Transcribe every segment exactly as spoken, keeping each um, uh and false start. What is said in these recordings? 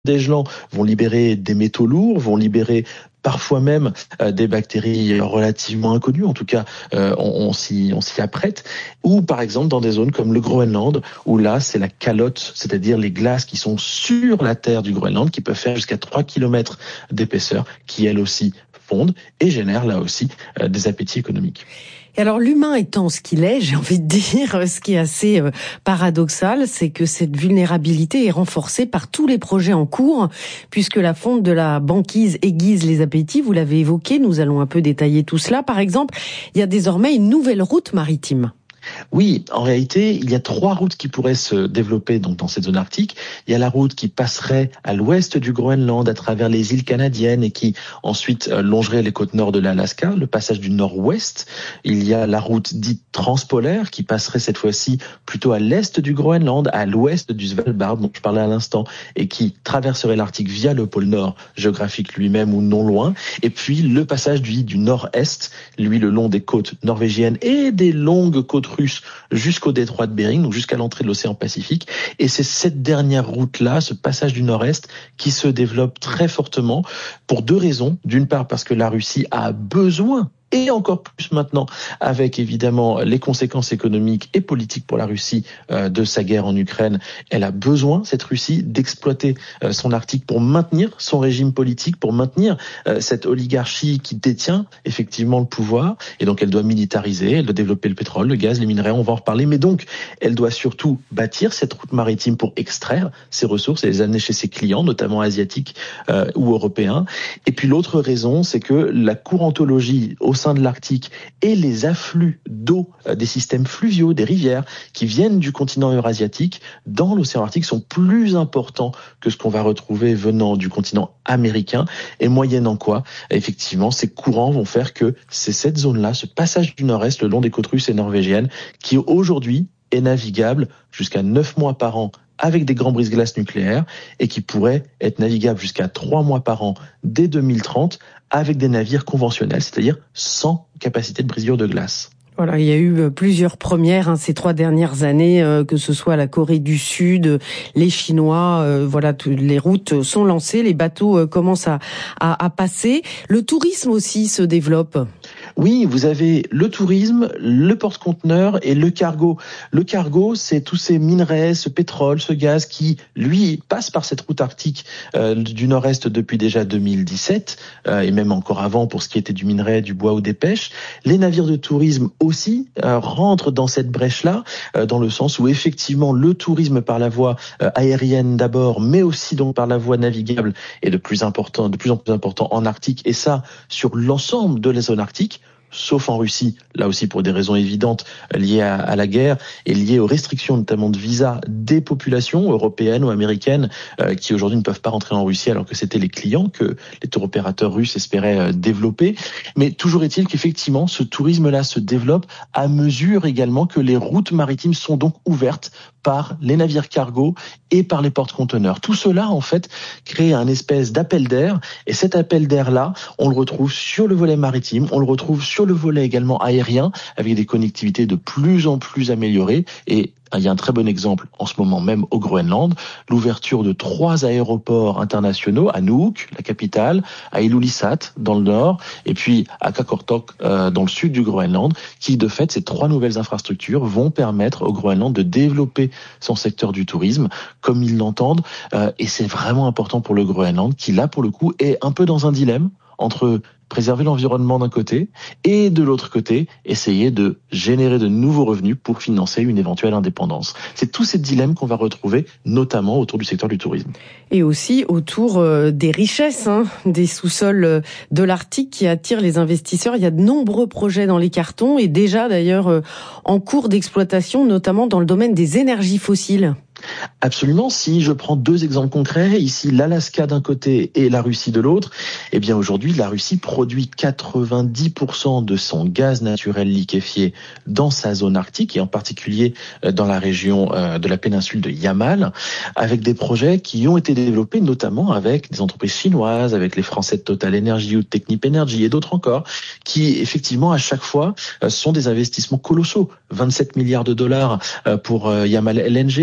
dégelants vont libérer des métaux lourds, vont libérer parfois même euh, des bactéries relativement inconnues, en tout cas euh, on, on, s'y, on s'y apprête, ou par exemple dans des zones comme le Groenland, où là c'est la calotte, c'est-à-dire les glaces qui sont sur la terre du Groenland, qui peuvent faire jusqu'à trois kilomètres d'épaisseur, qui elles aussi fondent et génèrent là aussi euh, des appétits économiques. Et alors l'humain étant ce qu'il est, j'ai envie de dire, ce qui est assez euh, paradoxal, c'est que cette vulnérabilité est renforcée par tous les projets en cours, puisque la fonte de la banquise aiguise les appétits, vous l'avez évoqué, nous allons un peu détailler tout cela. Par exemple, il y a désormais une nouvelle route maritime. Oui, en réalité, il y a trois routes qui pourraient se développer donc dans cette zone arctique. Il y a la route qui passerait à l'ouest du Groenland à travers les îles canadiennes et qui ensuite longerait les côtes nord de l'Alaska, le passage du nord-ouest. Il y a la route dite transpolaire qui passerait cette fois-ci plutôt à l'est du Groenland, à l'ouest du Svalbard dont je parlais à l'instant et qui traverserait l'Arctique via le pôle nord géographique lui-même ou non loin. Et puis le passage du, du nord-est, lui le long des côtes norvégiennes et des longues côtes russe jusqu'au détroit de Bering, donc jusqu'à l'entrée de l'océan Pacifique. Et c'est cette dernière route-là, ce passage du nord-est, qui se développe très fortement pour deux raisons. D'une part, parce que la Russie a besoin, et encore plus maintenant, avec évidemment les conséquences économiques et politiques pour la Russie euh, de sa guerre en Ukraine. Elle a besoin, cette Russie, d'exploiter euh, son Arctique pour maintenir son régime politique, pour maintenir euh, cette oligarchie qui détient effectivement le pouvoir. Et donc elle doit militariser, elle doit développer le pétrole, le gaz, les minerais, on va en reparler. Mais donc elle doit surtout bâtir cette route maritime pour extraire ses ressources et les amener chez ses clients, notamment asiatiques euh, ou européens. Et puis l'autre raison, c'est que la courantologie au sein de l'Arctique et les afflux d'eau euh, des systèmes fluviaux, des rivières qui viennent du continent eurasiatique dans l'océan Arctique sont plus importants que ce qu'on va retrouver venant du continent américain et moyennant quoi, effectivement, ces courants vont faire que c'est cette zone-là, ce passage du nord-est le long des côtes russes et norvégiennes qui aujourd'hui est navigable jusqu'à neuf mois par an avec des grands brise-glaces nucléaires et qui pourrait être navigable jusqu'à trois mois par an dès deux mille trente avec des navires conventionnels, c'est-à-dire sans capacité de brisure de glace. Voilà, il y a eu plusieurs premières hein, ces trois dernières années, euh, que ce soit la Corée du Sud, les Chinois, euh, voilà, tout, les routes sont lancées, les bateaux euh, commencent à, à, à passer. Le tourisme aussi se développe. Oui, vous avez le tourisme, le porte-conteneurs et le cargo. Le cargo, c'est tous ces minerais, ce pétrole, ce gaz qui, lui, passe par cette route arctique euh, du nord-est depuis déjà deux mille dix-sept, euh, et même encore avant pour ce qui était du minerai, du bois ou des pêches. Les navires de tourisme aussi euh, rentrent dans cette brèche-là, euh, dans le sens où effectivement le tourisme par la voie euh, aérienne d'abord, mais aussi donc par la voie navigable est de plus important, de plus en plus important en Arctique, et ça sur l'ensemble de la zone arctique. Sauf en Russie, là aussi pour des raisons évidentes liées à, à la guerre et liées aux restrictions notamment de visa des populations européennes ou américaines euh, qui aujourd'hui ne peuvent pas rentrer en Russie alors que c'était les clients que les tour opérateurs russes espéraient euh, développer. Mais toujours est-il qu'effectivement ce tourisme-là se développe à mesure également que les routes maritimes sont donc ouvertes par les navires cargo et par les porte-conteneurs. Tout cela, en fait, crée un espèce d'appel d'air. Et cet appel d'air-là, on le retrouve sur le volet maritime, on le retrouve sur le volet également aérien, avec des connectivités de plus en plus améliorées. Et il y a un très bon exemple en ce moment même au Groenland, l'ouverture de trois aéroports internationaux à Nuuk, la capitale, à Ilulissat dans le nord, et puis à Qaqortoq euh, dans le sud du Groenland, qui de fait, ces trois nouvelles infrastructures vont permettre au Groenland de développer son secteur du tourisme comme ils l'entendent, euh, et c'est vraiment important pour le Groenland qui là pour le coup est un peu dans un dilemme entre préserver l'environnement d'un côté et de l'autre côté, essayer de générer de nouveaux revenus pour financer une éventuelle indépendance. C'est tous ces dilemmes qu'on va retrouver, notamment autour du secteur du tourisme. Et aussi autour euh, des richesses, hein, des sous-sols euh, de l'Arctique qui attirent les investisseurs. Il y a de nombreux projets dans les cartons et déjà d'ailleurs euh, en cours d'exploitation, notamment dans le domaine des énergies fossiles. Absolument. Si je prends deux exemples concrets, ici l'Alaska d'un côté et la Russie de l'autre, eh bien aujourd'hui la Russie produit quatre-vingt-dix pour cent de son gaz naturel liquéfié dans sa zone arctique et en particulier dans la région de la péninsule de Yamal, avec des projets qui ont été développés notamment avec des entreprises chinoises, avec les Français de Total Energy ou de Technip Energy et d'autres encore, qui effectivement à chaque fois sont des investissements colossaux. vingt-sept milliards de dollars pour Yamal L N G, vingt et un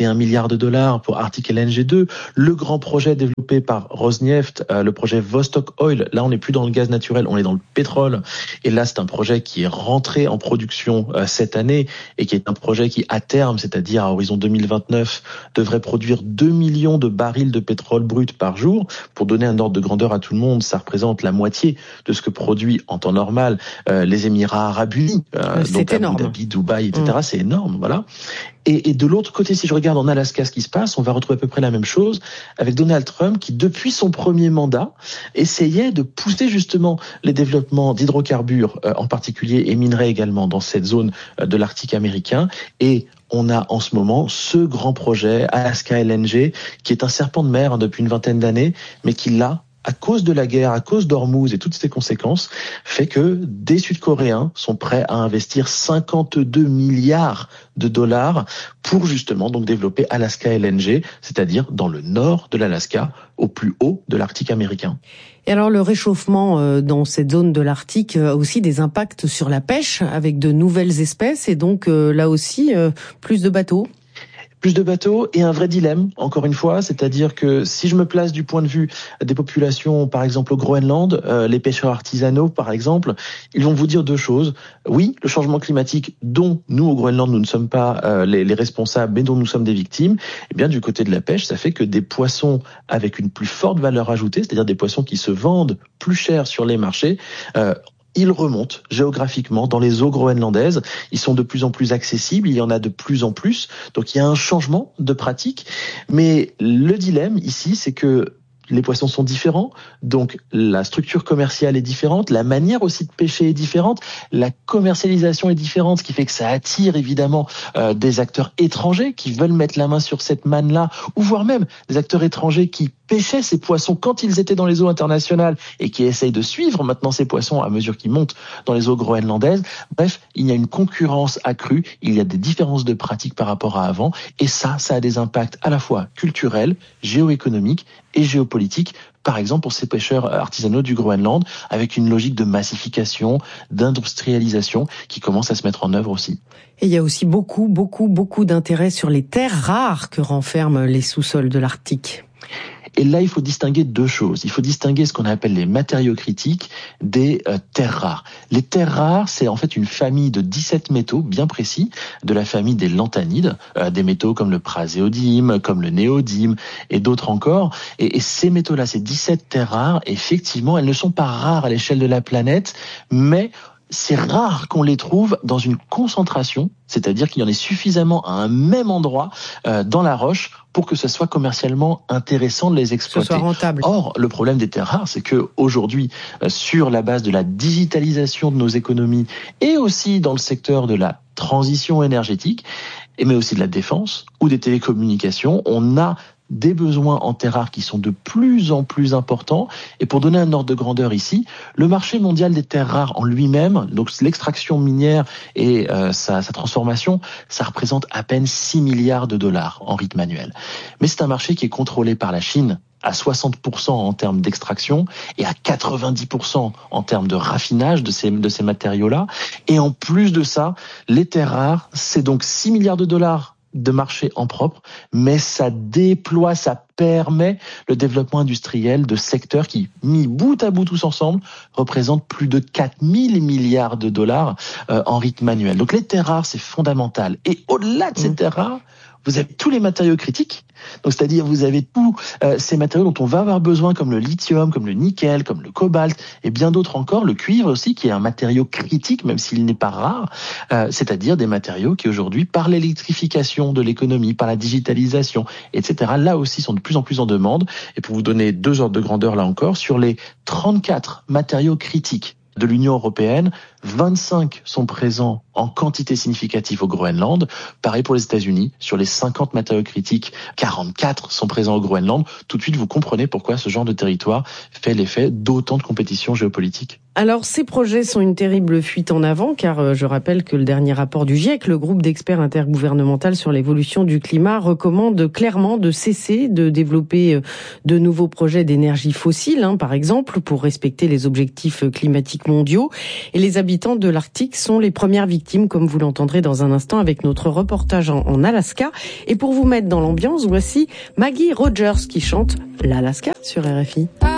un milliard de dollars pour Arctic L N G deux. Le grand projet développé par Rosneft, euh, le projet Vostok Oil. Là, on n'est plus dans le gaz naturel, on est dans le pétrole. Et là, c'est un projet qui est rentré en production euh, cette année et qui est un projet qui, à terme, c'est-à-dire à horizon deux mille vingt-neuf, devrait produire deux millions de barils de pétrole brut par jour. Pour donner un ordre de grandeur à tout le monde, ça représente la moitié de ce que produit en temps normal euh, les Émirats Arabes Unis, euh, donc énorme. Abu Dhabi, Dubaï, et cetera. Mmh. C'est énorme, voilà. Et, et de l'autre côté, si je regarde en Alaska ce qui se passe, on va retrouver à peu près la même chose avec Donald Trump qui, depuis son premier mandat, essayait de pousser justement les développements d'hydrocarbures, euh, en particulier et minerais également dans cette zone euh, de l'Arctique américain. Et on a en ce moment ce grand projet Alaska L N G qui est un serpent de mer hein, depuis une vingtaine d'années, mais qui là, à cause de la guerre, à cause d'Ormuz et toutes ses conséquences, fait que des Sud-Coréens sont prêts à investir cinquante-deux milliards de dollars pour justement donc développer Alaska L N G, c'est-à-dire dans le nord de l'Alaska, au plus haut de l'Arctique américain. Et alors le réchauffement dans cette zone de l'Arctique a aussi des impacts sur la pêche avec de nouvelles espèces et donc là aussi plus de bateaux. Plus de bateaux et un vrai dilemme, encore une fois, c'est-à-dire que si je me place du point de vue des populations, par exemple au Groenland, euh, les pêcheurs artisanaux, par exemple, ils vont vous dire deux choses. Oui, le changement climatique dont nous, au Groenland, nous ne sommes pas euh, les, les responsables, mais dont nous sommes des victimes, eh bien, du côté de la pêche, ça fait que des poissons avec une plus forte valeur ajoutée, c'est-à-dire des poissons qui se vendent plus cher sur les marchés, euh, ils remontent géographiquement dans les eaux groenlandaises. Ils sont de plus en plus accessibles, il y en a de plus en plus. Donc il y a un changement de pratique. Mais le dilemme ici, c'est que les poissons sont différents, donc la structure commerciale est différente, la manière aussi de pêcher est différente, la commercialisation est différente, ce qui fait que ça attire évidemment euh, des acteurs étrangers qui veulent mettre la main sur cette manne-là, ou voire même des acteurs étrangers qui pêchaient ces poissons quand ils étaient dans les eaux internationales et qui essayent de suivre maintenant ces poissons à mesure qu'ils montent dans les eaux groenlandaises. Bref, il y a une concurrence accrue, il y a des différences de pratiques par rapport à avant, et ça, ça a des impacts à la fois culturels, géoéconomiques et géopolitiques, par exemple pour ces pêcheurs artisanaux du Groenland, avec une logique de massification, d'industrialisation qui commence à se mettre en œuvre aussi. Et il y a aussi beaucoup, beaucoup, beaucoup d'intérêt sur les terres rares que renferment les sous-sols de l'Arctique. Et là, il faut distinguer deux choses. Il faut distinguer ce qu'on appelle les matériaux critiques des euh, terres rares. Les terres rares, c'est en fait une famille de dix-sept métaux bien précis, de la famille des lanthanides, euh, des métaux comme le praséodyme, comme le néodyme et d'autres encore. Et, et ces métaux-là, ces dix-sept terres rares, effectivement, elles ne sont pas rares à l'échelle de la planète, mais c'est rare qu'on les trouve dans une concentration, c'est-à-dire qu'il y en ait suffisamment à un même endroit euh, dans la roche pour que ce soit commercialement intéressant de les exploiter. Que ce soit rentable. Or, le problème des terres rares, c'est que aujourd'hui, euh, sur la base de la digitalisation de nos économies et aussi dans le secteur de la transition énergétique, mais aussi de la défense ou des télécommunications, on a des besoins en terres rares qui sont de plus en plus importants. Et pour donner un ordre de grandeur ici, le marché mondial des terres rares en lui-même, donc l'extraction minière et euh, sa, sa transformation, ça représente à peine six milliards de dollars en rythme annuel. Mais c'est un marché qui est contrôlé par la Chine à soixante pour cent en termes d'extraction et à quatre-vingt-dix pour cent en termes de raffinage de ces, de ces matériaux-là. Et en plus de ça, les terres rares, c'est donc six milliards de dollars de marché en propre, mais ça déploie, ça permet le développement industriel de secteurs qui, mis bout à bout tous ensemble, représentent plus de quatre mille milliards de dollars euh, en rythme annuel. Donc les terres rares, c'est fondamental. Et au-delà de ces terres rares, vous avez tous les matériaux critiques, donc c'est-à-dire vous avez tous euh, ces matériaux dont on va avoir besoin, comme le lithium, comme le nickel, comme le cobalt, et bien d'autres encore, le cuivre aussi, qui est un matériau critique, même s'il n'est pas rare, euh, c'est-à-dire des matériaux qui aujourd'hui, par l'électrification de l'économie, par la digitalisation, et cetera, là aussi sont de plus en plus en demande. Et pour vous donner deux ordres de grandeur là encore, sur les trente-quatre matériaux critiques de l'Union européenne, vingt-cinq sont présents en quantité significative au Groenland. Pareil pour les États-Unis, sur les cinquante matériaux critiques, quarante-quatre sont présents au Groenland. Tout de suite, vous comprenez pourquoi ce genre de territoire fait l'effet d'autant de compétition géopolitique. Alors, ces projets sont une terrible fuite en avant, car euh, je rappelle que le dernier rapport du GIEC, le groupe d'experts intergouvernemental sur l'évolution du climat, recommande clairement de cesser de développer euh, de nouveaux projets d'énergie fossile, hein, par exemple, pour respecter les objectifs climatiques mondiaux. Et les habitants de l'Arctique sont les premières victimes, comme vous l'entendrez dans un instant avec notre reportage en, en Alaska. Et pour vous mettre dans l'ambiance, voici Maggie Rogers qui chante l'Alaska sur R F I.